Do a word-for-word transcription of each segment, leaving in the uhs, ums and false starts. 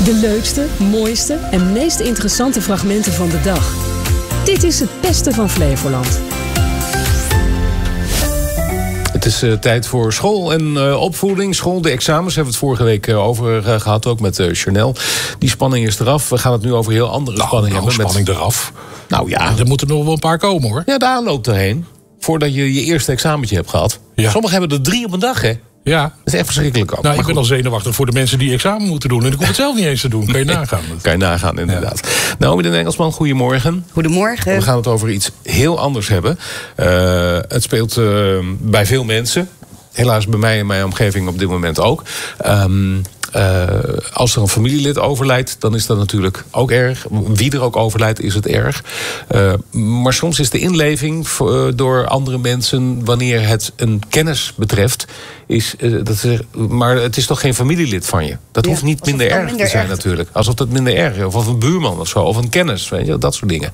De leukste, mooiste en meest interessante fragmenten van de dag. Dit is het beste van Flevoland. Het is uh, tijd voor school en uh, opvoeding. School, de examens hebben we het vorige week uh, over uh, gehad, ook met uh, Chanel. Die spanning is eraf. We gaan het nu over heel andere nou, spanning nou, hebben. spanning met... eraf. Nou ja. Er moeten nog wel een paar komen, hoor. Ja, de aanloop erheen. Voordat je je eerste examentje hebt gehad. Ja. Sommigen hebben er drie op een dag, hè? Ja. Dat is echt verschrikkelijk ook. Nou, ik ben al zenuwachtig voor de mensen die examen moeten doen. En ik hoef het zelf niet eens te doen. Kan je nagaan. Kan je nagaan, inderdaad. Ja. Naomi den Engelsman, goedemorgen. Goedemorgen. We gaan het over iets heel anders hebben. Uh, het speelt uh, bij veel mensen. Helaas bij mij en mijn omgeving op dit moment ook. Um, uh, als er een familielid overlijdt, dan is dat natuurlijk ook erg. Wie er ook overlijdt, is het erg. Uh, maar soms is de inleving uh, door andere mensen, wanneer het een kennis betreft, is, uh, dat is, maar het is toch geen familielid van je? Dat ja, hoeft niet minder erg minder te zijn erg. natuurlijk. Alsof het minder erg is. Of een buurman of zo. Of een kennis. Weet je, dat soort dingen.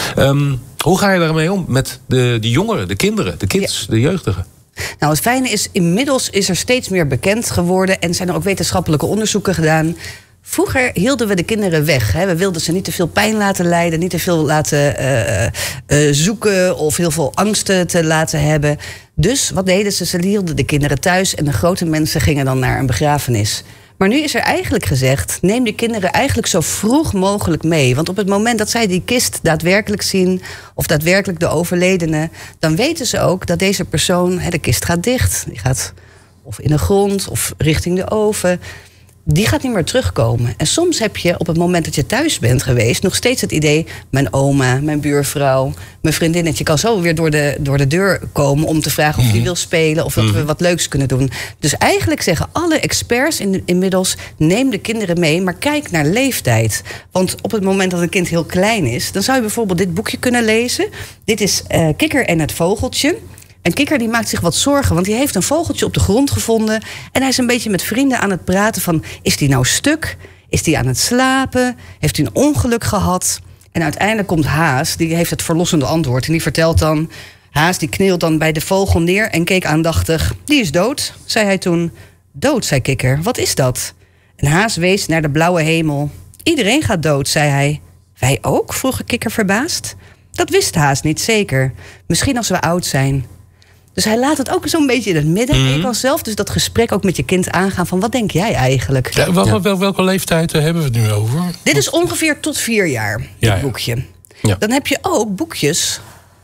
Um, hoe ga je daarmee om met de, de jongeren, de kinderen, de kids, ja. de jeugdigen? Nou, het fijne is, inmiddels is er steeds meer bekend geworden en zijn er ook wetenschappelijke onderzoeken gedaan. Vroeger hielden we de kinderen weg. Hè. We wilden ze niet te veel pijn laten lijden, niet te veel laten uh, uh, zoeken of heel veel angsten te laten hebben. Dus wat deden ze? Ze hielden de kinderen thuis en de grote mensen gingen dan naar een begrafenis. Maar nu is er eigenlijk gezegd, neem de kinderen eigenlijk zo vroeg mogelijk mee. Want op het moment dat zij die kist daadwerkelijk zien, of daadwerkelijk de overledene, dan weten ze ook dat deze persoon, hè, de kist gaat dicht. Die gaat of in de grond of richting de oven. Die gaat niet meer terugkomen. En soms heb je op het moment dat je thuis bent geweest nog steeds het idee, mijn oma, mijn buurvrouw, mijn vriendinnetje kan zo weer door de, door de deur komen om te vragen of die wil spelen of dat we wat leuks kunnen doen. Dus eigenlijk zeggen alle experts in, inmiddels, neem de kinderen mee, maar kijk naar leeftijd. Want op het moment dat een kind heel klein is, dan zou je bijvoorbeeld dit boekje kunnen lezen. Dit is uh, Kikker en het vogeltje. En Kikker die maakt zich wat zorgen, want die heeft een vogeltje op de grond gevonden. En hij is een beetje met vrienden aan het praten van, is die nou stuk? Is die aan het slapen? Heeft hij een ongeluk gehad? En uiteindelijk komt Haas, die heeft het verlossende antwoord. En die vertelt dan, Haas die knielt dan bij de vogel neer en keek aandachtig. Die is dood, zei hij toen. Dood, zei Kikker, wat is dat? En Haas wees naar de blauwe hemel. Iedereen gaat dood, zei hij. Wij ook, vroeg Kikker verbaasd. Dat wist Haas niet zeker. Misschien als we oud zijn. Dus hij laat het ook zo'n beetje in het midden. Mm-hmm. En je kan zelf dus dat gesprek ook met je kind aangaan van, wat denk jij eigenlijk? Ja, wel, ja. wel, welke leeftijd hebben we het nu over? Dit is ongeveer tot vier jaar, dit ja, ja. boekje. Ja. Dan heb je ook boekjes.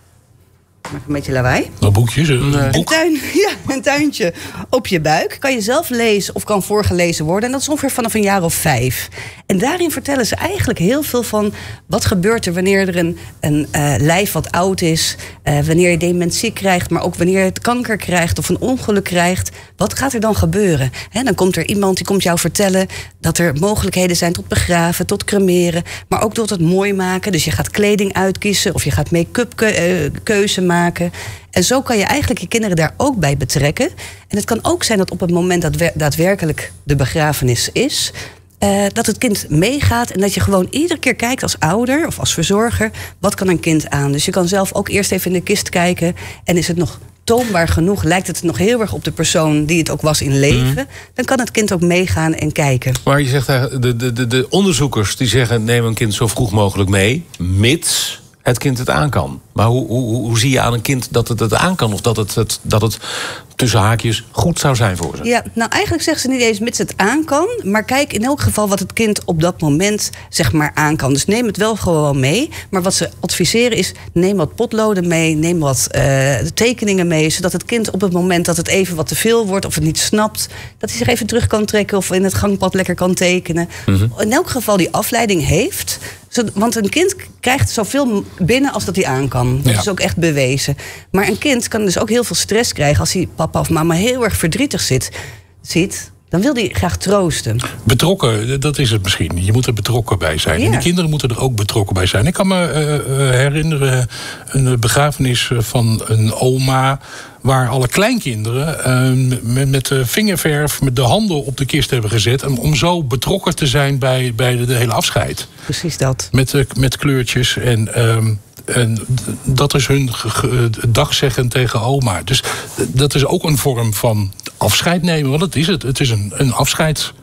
Maak een beetje lawaai. Wat boekjes? Een, nee. een, tuin, ja, een tuintje op je buik. Kan je zelf lezen of kan voorgelezen worden. En dat is ongeveer vanaf een jaar of vijf. En daarin vertellen ze eigenlijk heel veel van, wat gebeurt er wanneer er een, een uh, lijf wat oud is. Uh, wanneer je dementie krijgt, maar ook wanneer je kanker krijgt of een ongeluk krijgt. Wat gaat er dan gebeuren? He, dan komt er iemand die komt jou vertellen dat er mogelijkheden zijn tot begraven, tot cremeren. Maar ook tot het mooi maken. Dus je gaat kleding uitkiezen of je gaat make-up ke- uh, keuze maken. Maken. En zo kan je eigenlijk je kinderen daar ook bij betrekken. En het kan ook zijn dat op het moment dat we, daadwerkelijk de begrafenis is, Uh, dat het kind meegaat en dat je gewoon iedere keer kijkt als ouder of als verzorger, wat kan een kind aan? Dus je kan zelf ook eerst even in de kist kijken en is het nog toonbaar genoeg, lijkt het nog heel erg op de persoon die het ook was in leven, mm-hmm. dan kan het kind ook meegaan en kijken. Maar je zegt, de, de, de, de onderzoekers die zeggen, neem een kind zo vroeg mogelijk mee, mits het kind het aan kan. Maar hoe, hoe, hoe zie je aan een kind dat het het aan kan? Of dat het, het, dat het tussen haakjes goed zou zijn voor ze? Ja, nou eigenlijk zeggen ze niet eens mits het aan kan. Maar kijk in elk geval wat het kind op dat moment zeg maar aan kan. Dus neem het wel gewoon mee. Maar wat ze adviseren is, neem wat potloden mee. Neem wat uh, tekeningen mee. Zodat het kind op het moment dat het even wat te veel wordt of het niet snapt, dat hij zich even terug kan trekken of in het gangpad lekker kan tekenen. Mm-hmm. In elk geval die afleiding heeft. Want een kind krijgt zoveel binnen als dat hij aan kan. Dat ja. is ook echt bewezen. Maar een kind kan dus ook heel veel stress krijgen als hij papa of mama heel erg verdrietig zit, ziet. Dan wil hij graag troosten. Betrokken, dat is het misschien. Je moet er betrokken bij zijn. Ja. En de kinderen moeten er ook betrokken bij zijn. Ik kan me uh, herinneren een begrafenis van een oma, waar alle kleinkinderen uh, met, met de vingerverf, met de handen op de kist hebben gezet, om, om zo betrokken te zijn bij, bij de, de hele afscheid. Precies dat. Met, uh, met kleurtjes en Um, En dat is hun dag zeggen tegen oma. Dus dat is ook een vorm van afscheid nemen. Want dat is het. Het is een, een afscheid.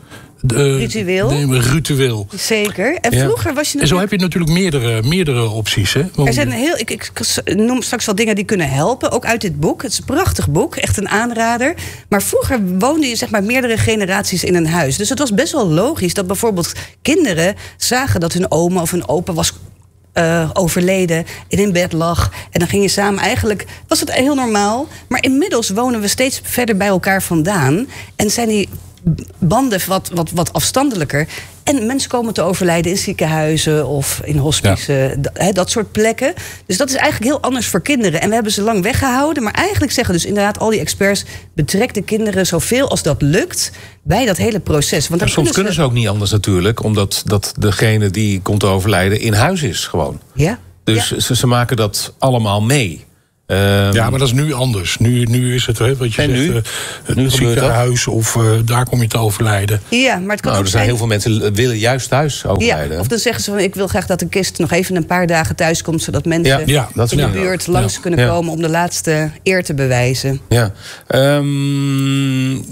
De, Ritueel. Nee, ritueel. Zeker. En Ja. vroeger was je En zo natuurlijk... heb je natuurlijk meerdere, meerdere opties. Hè? Want- Er zijn heel, ik, ik noem straks wel dingen die kunnen helpen, ook uit dit boek. Het is een prachtig boek, echt een aanrader. Maar vroeger woonden je zeg maar meerdere generaties in een huis. Dus het was best wel logisch dat bijvoorbeeld kinderen zagen dat hun oma of hun opa was uh, overleden en in bed lag. En dan ging je samen, eigenlijk was het heel normaal. Maar inmiddels wonen we steeds verder bij elkaar vandaan. En zijn die banden wat, wat, wat afstandelijker. En mensen komen te overlijden in ziekenhuizen of in hospices, ja. dat, dat soort plekken. Dus dat is eigenlijk heel anders voor kinderen. En we hebben ze lang weggehouden. Maar eigenlijk zeggen dus inderdaad al die experts, betrek de kinderen zoveel als dat lukt bij dat hele proces. Want dan soms kunnen ze... kunnen ze ook niet anders natuurlijk, omdat dat degene die komt te overlijden in huis is gewoon. Ja. Dus ja. Ze, ze maken dat allemaal mee. Um, ja, maar dat is nu anders. Nu, nu is het, hè, wat je en zegt, nu? Uh, het nu ziekenhuis of uh, daar kom je te overlijden. Ja, maar het kan nou, ook er zijn zijn... heel veel mensen willen juist thuis overlijden. Ja, of dan zeggen ze van, ik wil graag dat de kist nog even een paar dagen thuis komt, zodat mensen ja, ja, dat in de ja. buurt langs ja. kunnen ja. komen om de laatste eer te bewijzen. Ja. Um,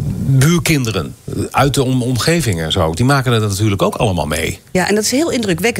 buurkinderen uit de om- omgeving en zo, die maken het natuurlijk ook allemaal mee. Ja, en dat is heel indrukwekkend.